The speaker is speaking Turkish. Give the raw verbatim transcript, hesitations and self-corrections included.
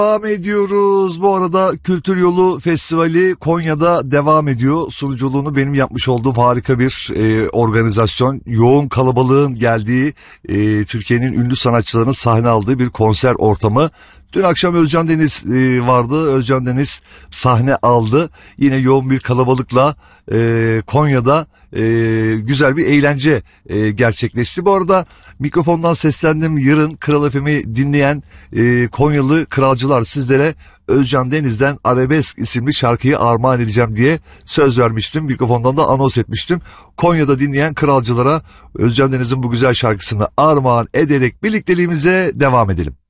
Devam ediyoruz. Bu arada Kültür Yolu Festivali Konya'da devam ediyor. Sunuculuğunu benim yapmış olduğum harika bir e, organizasyon. Yoğun kalabalığın geldiği, e, Türkiye'nin ünlü sanatçılarının sahne aldığı bir konser ortamı. Dün akşam Özcan Deniz e, vardı. Özcan Deniz sahne aldı. Yine yoğun bir kalabalıkla e, Konya'da e, güzel bir eğlence e, gerçekleşti. Bu arada mikrofondan seslendim. Yarın Kral F M'i dinleyen e, Konyalı kralcılar, sizlere Özcan Deniz'den Arabesk isimli şarkıyı armağan edeceğim diye söz vermiştim. Mikrofondan da anons etmiştim. Konya'da dinleyen kralcılara Özcan Deniz'in bu güzel şarkısını armağan ederek birlikteliğimize devam edelim.